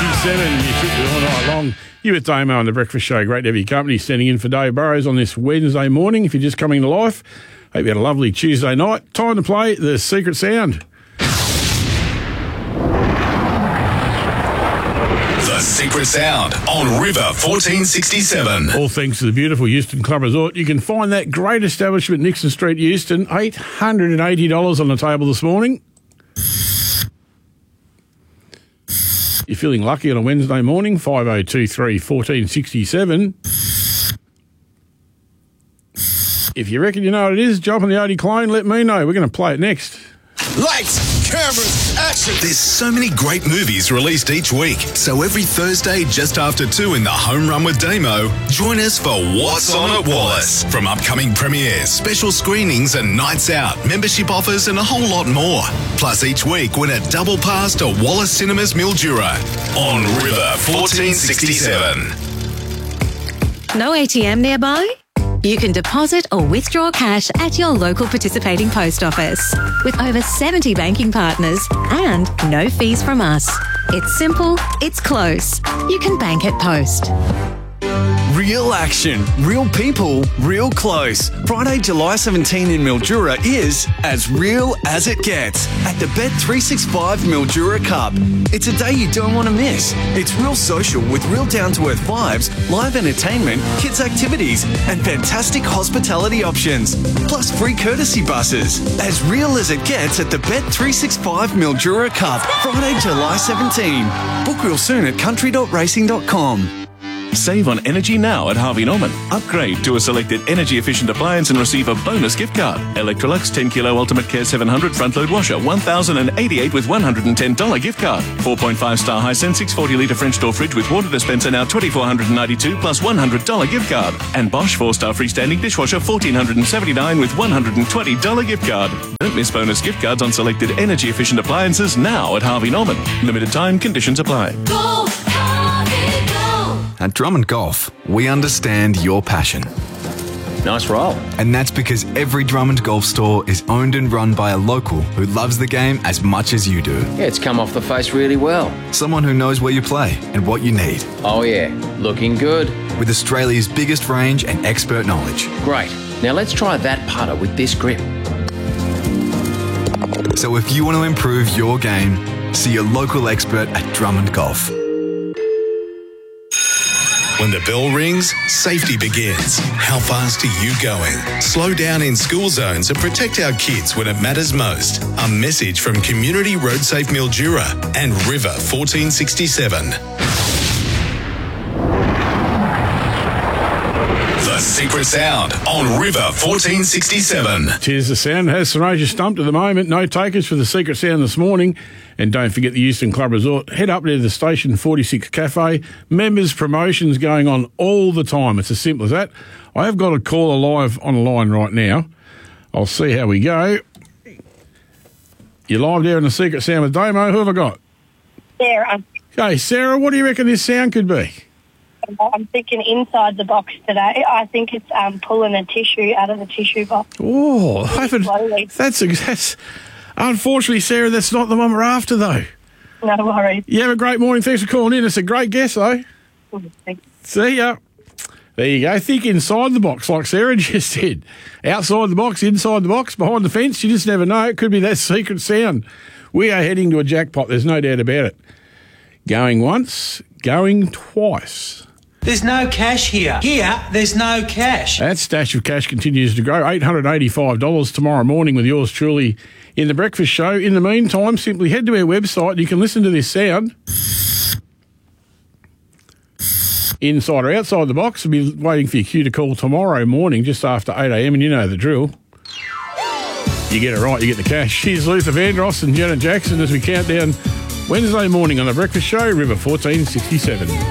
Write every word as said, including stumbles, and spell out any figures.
sixty-seven. You should be all night long. You with Damo on The Breakfast Show. Great to have your company. Standing in for Dave Burrows on this Wednesday morning. If you're just coming to life, hope you had a lovely Tuesday night. Time to play The Secret Sound. The Secret Sound on River fourteen sixty-seven. All thanks to the beautiful Euston Club Resort. You can find that great establishment, Nixon Street, Euston. eight hundred eighty dollars on the table this morning. You're feeling lucky on a Wednesday morning, five oh two three, one four six seven. If you reckon you know what it is, jump on the Odie Clone, let me know. We're going to play it next. Lights, cameras, action. There's so many great movies released each week. So every Thursday just after two in the Home Run with Damo, join us for What's On at Wallace. From upcoming premieres, special screenings and nights out, membership offers and a whole lot more. Plus each week win a double pass to Wallace Cinemas Mildura on River fourteen sixty-seven. No A T M nearby? You can deposit or withdraw cash at your local participating post office with over seventy banking partners and no fees from us. It's simple, it's close. You can bank at Post. Real action, real people, real close. Friday, July seventeenth in Mildura is as real as it gets at the Bet three sixty-five Mildura Cup. It's a day you don't want to miss. It's real social with real down-to-earth vibes, live entertainment, kids' activities, and fantastic hospitality options. Plus free courtesy buses. As real as it gets at the Bet three sixty-five Mildura Cup. Friday, July seventeenth. Book real soon at country dot racing dot com. Save on energy now at Harvey Norman. Upgrade to a selected energy-efficient appliance and receive a bonus gift card. Electrolux ten kilo Ultimate Care seven hundred front-load washer, one thousand eighty-eight with one hundred ten dollars gift card. four point five star Hisense six hundred forty litre French door fridge with water dispenser now two thousand four hundred ninety-two plus one hundred dollars gift card. And Bosch four star freestanding dishwasher one thousand four hundred seventy-nine with one hundred twenty dollars gift card. Don't miss bonus gift cards on selected energy-efficient appliances now at Harvey Norman. Limited time, conditions apply. Go, Harvey, go! At Drummond Golf, we understand your passion. Nice roll. And that's because every Drummond Golf store is owned and run by a local who loves the game as much as you do. Yeah, it's come off the face really well. Someone who knows where you play and what you need. Oh yeah, looking good. With Australia's biggest range and expert knowledge. Great. Now let's try that putter with this grip. So if you want to improve your game, see your local expert at Drummond Golf. When the bell rings, safety begins. How fast are you going? Slow down in school zones and protect our kids when it matters most. A message from Community Road Safe Mildura and River fourteen sixty-seven. The Secret Sound on River fourteen sixty-seven. Cheers, the sound has Saraja stumped at the moment. No takers for the Secret Sound this morning. And don't forget the Euston Club Resort. Head up there to the Station forty-six Cafe. Members promotions going on all the time. It's as simple as that. I have got a caller live on the line right now. I'll see how we go. You're live there in the Secret Sound with Damo. Who have I got? Sarah. Okay, Sarah, what do you reckon this sound could be? I'm thinking inside the box today. I think it's um, pulling a tissue out of the tissue box. Oh, I haven't, Slowly. that's, that's... Unfortunately, Sarah, that's not the one we're after, though. No worries. You have a great morning. Thanks for calling in. It's a great guess, though. Thanks. See ya. There you go. Think inside the box, like Sarah just said. Outside the box, inside the box, behind the fence. You just never know. It could be that secret sound. We are heading to a jackpot. There's no doubt about it. Going once, going twice. There's no cash here. Here, there's no cash. That stash of cash continues to grow. eight hundred eighty-five dollars tomorrow morning with yours truly in The Breakfast Show. In the meantime, simply head to our website and you can listen to this sound. Inside or outside the box. We'll be waiting for your cue to call tomorrow morning just after eight a.m. and you know the drill. You get it right, you get the cash. Here's Luther Vandross and Janet Jackson as we count down Wednesday morning on The Breakfast Show, River fourteen sixty-seven.